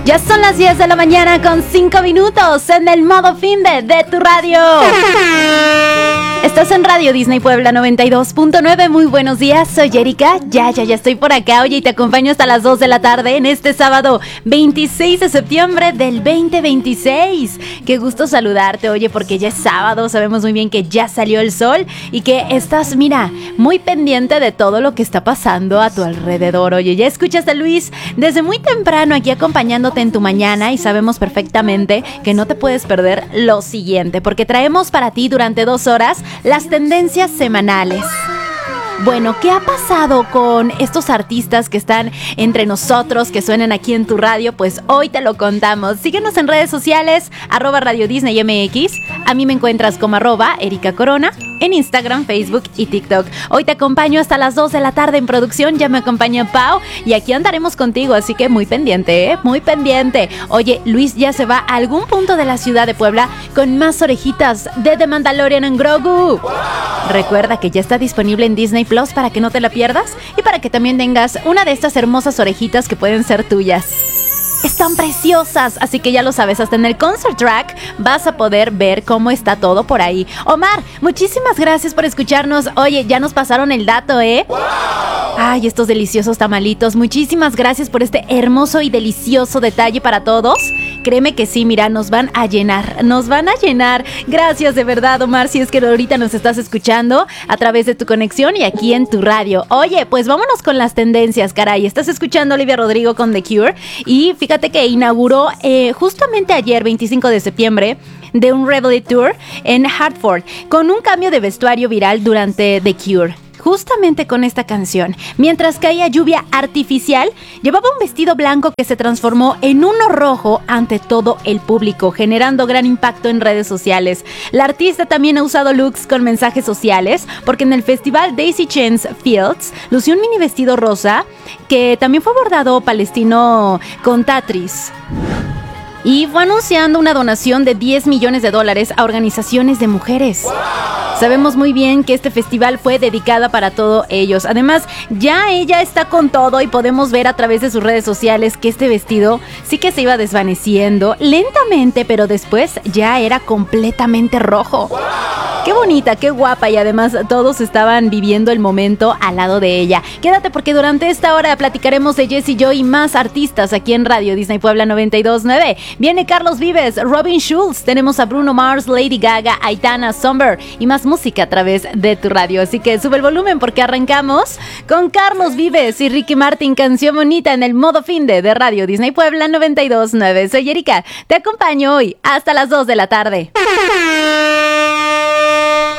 Ya son las 10 de la mañana con 5 minutos en el modo fin de tu radio. Estás en Radio Disney Puebla 92.9. Muy buenos días, soy Erika. Ya estoy por acá. Oye, y te acompaño hasta las 2 de la tarde en este sábado 26 de septiembre del 2026. Qué gusto saludarte, oye, porque ya es sábado. Sabemos muy bien que ya salió el sol y que estás, mira, muy pendiente de todo lo que está pasando a tu alrededor. Oye, ya escuchaste a Luis desde muy temprano aquí acompañándote en tu mañana y sabemos perfectamente que no te puedes perder lo siguiente, porque traemos para ti durante 2 horas las tendencias semanales. Bueno, ¿qué ha pasado con estos artistas que están entre nosotros, que suenan aquí en tu radio? Pues hoy te lo contamos. Síguenos en redes sociales, @Radio Disney MX. A mí me encuentras como @Erika Corona en Instagram, Facebook y TikTok. Hoy te acompaño hasta las 2 de la tarde en producción. Ya me acompaña Pau y aquí andaremos contigo, así que muy pendiente, ¿eh? Muy pendiente. Oye, Luis ya se va a algún punto de la ciudad de Puebla con más orejitas de The Mandalorian en Grogu. Recuerda que ya está disponible en Disney Plus para que no te la pierdas y para que también tengas una de estas hermosas orejitas que pueden ser tuyas. Están preciosas, así que ya lo sabes, hasta en el concert track vas a poder ver cómo está todo por ahí. Omar, muchísimas gracias por escucharnos. Oye, ya nos pasaron el dato, ¿eh? ¡Wow! Ay, estos deliciosos tamalitos. Muchísimas gracias por este hermoso y delicioso detalle para todos. Créeme que sí, mira, nos van a llenar. Gracias de verdad, Omar, si es que ahorita nos estás escuchando a través de tu conexión y aquí en tu radio. Oye, pues vámonos con las tendencias, caray. Estás escuchando a Olivia Rodrigo con The Cure y fíjate que inauguró justamente ayer, 25 de septiembre, de un Reveille Tour en Hartford, con un cambio de vestuario viral durante The Cure. Justamente con esta canción, mientras caía lluvia artificial, llevaba un vestido blanco que se transformó en uno rojo ante todo el público, generando gran impacto en redes sociales. La artista también ha usado looks con mensajes sociales, porque en el festival Daisy Chains Fields lució un mini vestido rosa que también fue bordado palestino con Tatris. Y fue anunciando una donación de $10 millones a organizaciones de mujeres. ¡Wow! Sabemos muy bien que este festival fue dedicado para todos ellos. Además, ya ella está con todo y podemos ver a través de sus redes sociales que este vestido sí que se iba desvaneciendo lentamente, pero después ya era completamente rojo. ¡Wow! Qué bonita, qué guapa, y además todos estaban viviendo el momento al lado de ella. Quédate porque durante esta hora platicaremos de Jessie Joy y más artistas aquí en Radio Disney Puebla 92.9. Viene Carlos Vives, Robin Schulz, tenemos a Bruno Mars, Lady Gaga, Aitana, Somber y más música a través de tu radio. Así que sube el volumen porque arrancamos con Carlos Vives y Ricky Martin, Canción Bonita, en el modo fin de Radio Disney Puebla 92.9. Soy Erika, te acompaño hoy hasta las 2 de la tarde.